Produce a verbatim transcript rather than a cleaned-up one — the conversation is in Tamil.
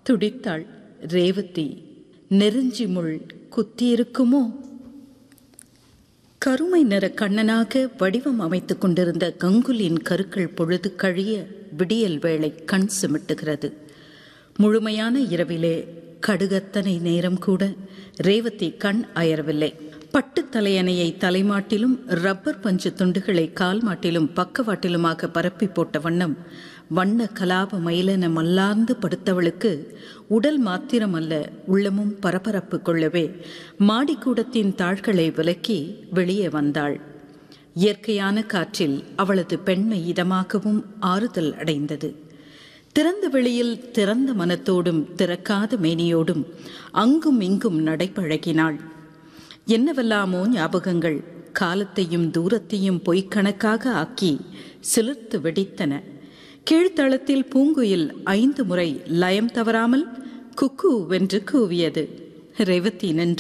துடித்தாள் ரேவதி. நெருஞ்சி முள் குத்தியிருக்குமோ? கருமை நிற கண்ணனாக வடிவம் அமைத்துக் கொண்டிருந்த கங்குலின் கருக்கள் பொழுது கழிய விடியல் வேளை கண் சிமிட்டுகிறது. முழுமையான இரவிலே கடுகத்தனை நேரம் கூட ரேவதி கண் அயரவில்லை. பட்டு தலையணையை தலைமாட்டிலும் ரப்பர் பஞ்சு துண்டுகளை கால் மாட்டிலும் பக்கவாட்டிலுமாக பரப்பி போட்ட வண்ணம் வண்ண கலாப மயிலென மல்லார்ந்து படுத்தவளுக்கு உடல் மாத்திரமல்ல உள்ளமும் பரபரப்பு கொள்ளவே மாடிக்கூடத்தின் தாள்களை விலக்கி வெளியே வந்தாள். இயற்கையான காற்றில் அவளது பெண்மை இதமாகவும் ஆறுதல் அடைந்தது. திறந்த வெளியில் திறந்த மனத்தோடும் திறக்காத மேனியோடும் அங்கும் இங்கும் நடைபழகினாள். என்னவெல்லாமோ ஞாபகங்கள் காலத்தையும் தூரத்தையும் பொய்க்கணக்காக ஆக்கி சிலிர்த்து வெடித்தன. கீழ்த்தளத்தில் பூங்குயில் ஐந்து முறை லயம் தவறாமல் குக்கு வென்று கூவியது. ரேவதி நின்று